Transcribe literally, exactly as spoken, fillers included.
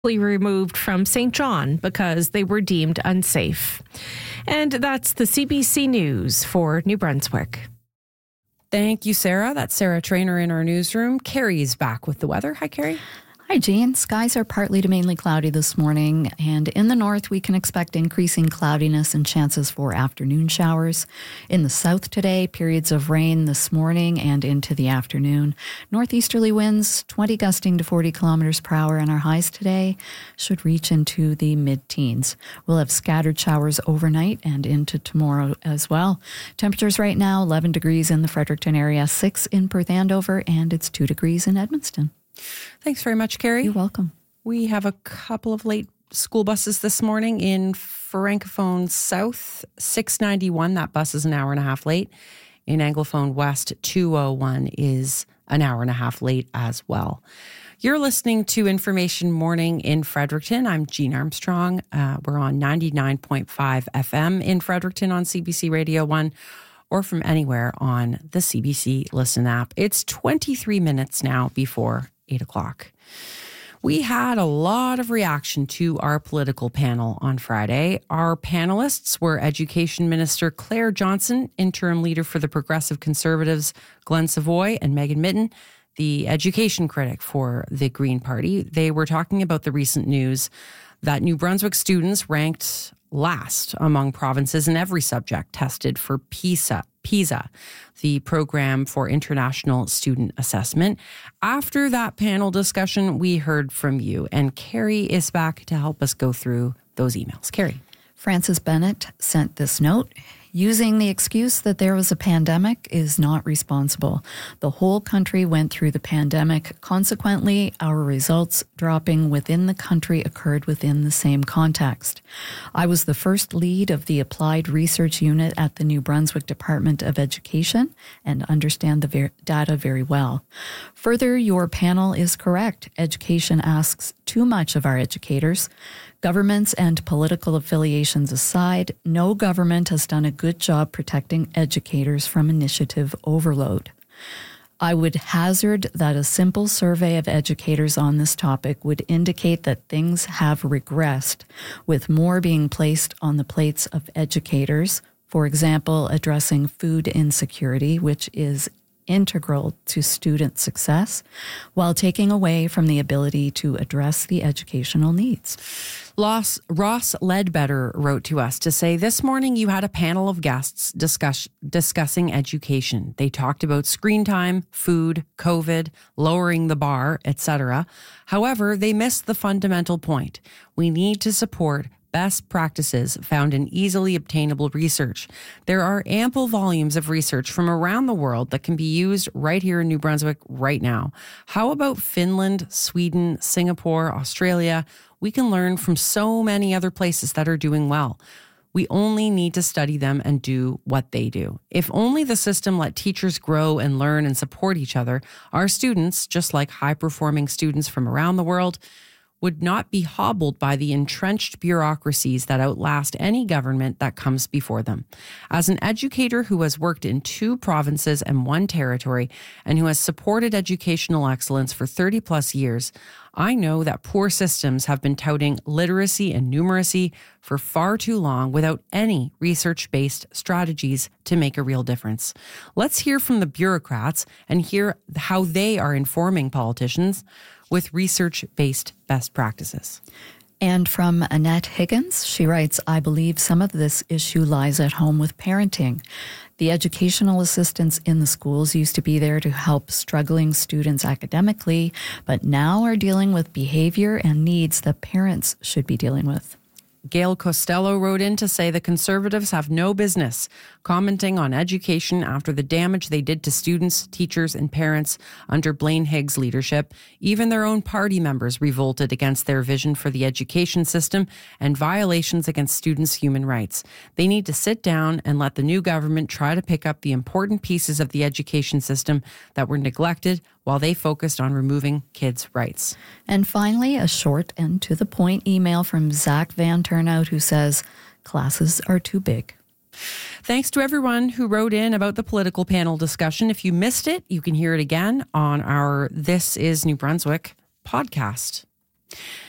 removed from Saint John because they were deemed unsafe. And that's the C B C News for New Brunswick. Thank you, Sarah. That's Sarah Trainer in our newsroom. Carrie's back with the weather. Hi, Carrie. Hi, Jean. Skies are partly to mainly cloudy this morning, and in the north we can expect increasing cloudiness and chances for afternoon showers. In the south today, periods of rain this morning and into the afternoon. Northeasterly winds, twenty gusting to forty kilometers per hour, and our highs today should reach into the mid-teens. We'll have scattered showers overnight and into tomorrow as well. Temperatures right now, eleven degrees in the Fredericton area, six in Perth Andover, and it's two degrees in Edmundston. Thanks very much, Carrie. You're welcome. We have a couple of late school buses this morning in Francophone South, six ninety-one. That bus is an hour and a half late. In Anglophone West, two oh one is an hour and a half late as well. You're listening to Information Morning in Fredericton. I'm Jean Armstrong. Uh, we're on ninety-nine point five F M in Fredericton on C B C Radio one, or from anywhere on the C B C Listen app. It's twenty-three minutes now before eight o'clock. We had a lot of reaction to our political panel on Friday. Our panelists were Education Minister Claire Johnson, Interim Leader for the Progressive Conservatives Glenn Savoy, and Megan Mitton, the education critic for the Green Party. They were talking about the recent news that New Brunswick students ranked last among provinces in every subject tested for PISA, PISA, the Program for International Student Assessment. After that panel discussion, we heard from you, and Carrie is back to help us go through those emails. Carrie. Francis Bennett sent this note. Using the excuse that there was a pandemic is not responsible. The whole country went through the pandemic. Consequently, our results dropping within the country occurred within the same context. I was the first lead of the Applied Research Unit at the New Brunswick Department of Education and understand the ver- data very well. Further, your panel is correct. Education asks too much of our educators. Governments and political affiliations aside, no government has done a good job protecting educators from initiative overload. I would hazard that a simple survey of educators on this topic would indicate that things have regressed, with more being placed on the plates of educators, for example, addressing food insecurity, which is integral to student success, while taking away from the ability to address the educational needs. Ross, Ross Ledbetter wrote to us to say, this morning you had a panel of guests discuss, discussing education. They talked about screen time, food, COVID, lowering the bar, et cetera. However, they missed the fundamental point. We need to support best practices found in easily obtainable research. There are ample volumes of research from around the world that can be used right here in New Brunswick right now. How about Finland, Sweden, Singapore, Australia? We can learn from so many other places that are doing well. We only need to study them and do what they do. If only the system let teachers grow and learn and support each other, our students, just like high-performing students from around the world, would not be hobbled by the entrenched bureaucracies that outlast any government that comes before them. As an educator who has worked in two provinces and one territory and who has supported educational excellence for thirty plus years, I know that poor systems have been touting literacy and numeracy for far too long without any research-based strategies to make a real difference. Let's hear from the bureaucrats and hear how they are informing politicians with research-based best practices. And from Annette Higgins, she writes, I believe some of this issue lies at home with parenting. The educational assistants in the schools used to be there to help struggling students academically, but now are dealing with behavior and needs that parents should be dealing with. Gail Costello wrote in to say the Conservatives have no business commenting on education after the damage they did to students, teachers, and parents under Blaine Higgs' leadership. Even their own party members revolted against their vision for the education system and violations against students' human rights. They need to sit down and let the new government try to pick up the important pieces of the education system that were neglected while they focused on removing kids' rights. And finally, a short and to the point email from Zach Van Turnout, who says, classes are too big. Thanks to everyone who wrote in about the political panel discussion. If you missed it, you can hear it again on our This is New Brunswick podcast.